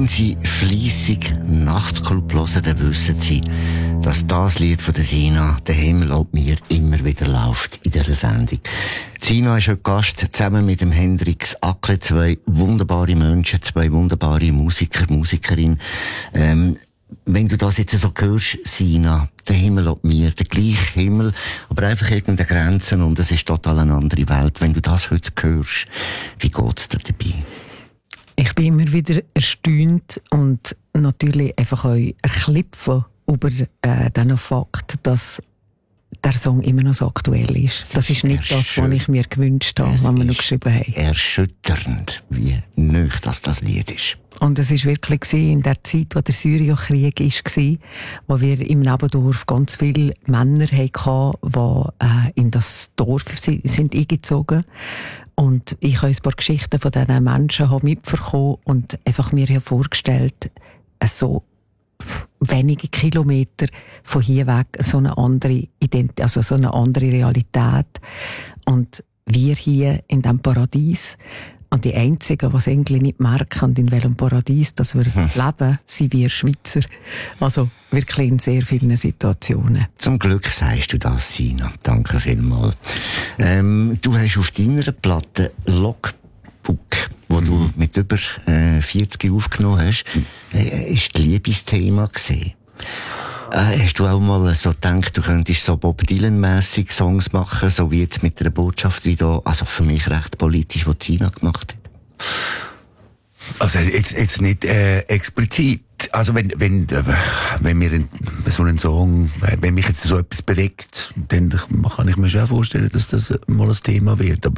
Wenn Sie fleissig Nachtclub hören, dann wissen Sie, dass das Lied von der Sina, «Der Himmel ob mir», immer wieder läuft in dieser Sendung. Sina ist heute Gast, zusammen mit dem Hendrix Ackle, zwei wunderbare Menschen, zwei wunderbare Musikerinnen. Wenn du das jetzt so hörst, Sina, «Der Himmel ob mir», der gleiche Himmel, aber einfach irgendeine Grenzen und es ist total eine andere Welt. Wenn du das heute hörst, wie geht's dir dabei? Ich bin immer wieder erstaunt und natürlich einfach auch erschlüpfen über den Fakt, dass der Song immer noch so aktuell ist. Das ist nicht das, was ich mir gewünscht habe, was wir noch geschrieben haben. Erschütternd, wie nöch das Lied ist. Und es war wirklich in der Zeit, wo der Syrienkrieg war, wo wir im Nebendorf ganz viele Männer hatten, die in das Dorf sind eingezogen. Und ich habe ein paar Geschichten von diesen Menschen mitbekommen und einfach mir vorgestellt, so wenige Kilometer von hier weg so eine andere so eine andere Realität. Und wir hier in diesem Paradies, und die Einzigen, die es irgendwie nicht merken, und in welchem Paradies dass wir leben, sind wir Schweizer. Also wirklich in sehr vielen Situationen. Zum Glück sagst du das, Sina. Danke vielmals. Du hast auf deiner Platte Logbook, wo du mit über 40 aufgenommen hast, ist die Liebesthema gesehen. Hast du auch mal so gedacht, du könntest so Bob Dylan-mässig Songs machen, so wie jetzt mit einer Botschaft wie da, also für mich recht politisch, was Sina gemacht hat? Also jetzt nicht explizit. Also wenn mir so einen Song, wenn mich jetzt so etwas bewegt, dann kann ich mir schon vorstellen, dass das mal ein Thema wird. Aber